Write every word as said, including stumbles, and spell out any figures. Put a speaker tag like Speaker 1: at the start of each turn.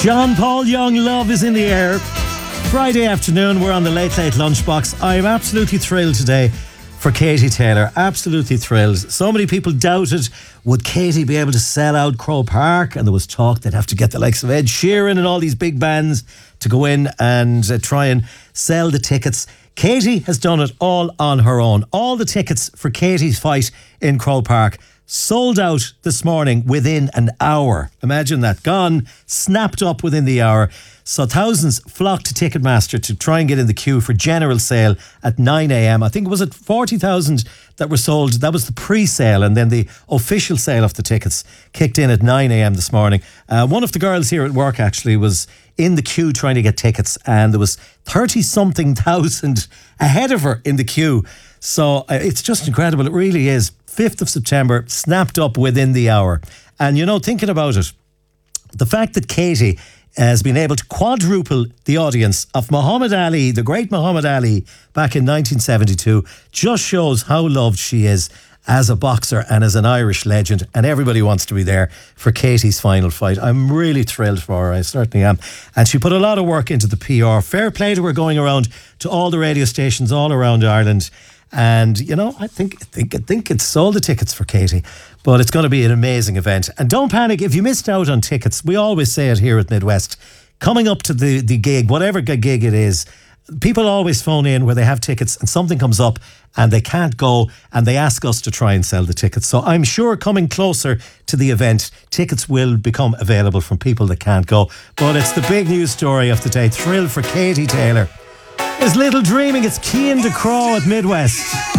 Speaker 1: John Paul Young, Love is in the air. Friday afternoon, we're on the Late Late Lunchbox. I'm absolutely thrilled today for Katie Taylor. Absolutely thrilled. So many people doubted, would Katie be able to sell out Croke Park? And there was talk they'd have to get the likes of Ed Sheeran and all these big bands to go in and uh, try and sell the tickets. Katie has done it all on her own. All the tickets for Katie's fight in Croke Park sold out this morning within an hour. Imagine that. Gone, snapped up within the hour. So thousands flocked to Ticketmaster to try and get in the queue for general sale at nine a.m. I think it was at forty thousand that were sold. That was the pre-sale, and then the official sale of the tickets kicked in at nine a.m. this morning. Uh, one of the girls here at work actually was in the queue trying to get tickets, and there was thirty-something thousand ahead of her in the queue. So uh, it's just incredible. It really is. fifth of September, snapped up within the hour. And, you know, thinking about it, the fact that Katie has been able to quadruple the audience of Muhammad Ali, the great Muhammad Ali, back in nineteen seventy-two, just shows how loved she is as a boxer and as an Irish legend, and everybody wants to be there for Katie's final fight. I'm really thrilled for her, I certainly am. And she put a lot of work into the P R. Fair play to her, going around to all the radio stations all around Ireland. And, you know, I think, I think, I think it's sold the tickets for Katie, but it's going to be an amazing event. And don't panic if you missed out on tickets. We always say it here at Midwest. Coming up to the, the gig, whatever gig it is, people always phone in where they have tickets and something comes up and they can't go, and they ask us to try and sell the tickets. So I'm sure coming closer to the event, tickets will become available from people that can't go. But it's the big news story of the day. Thrill for Katie Taylor. There's little dreaming. It's Cian de Crow at Midwest.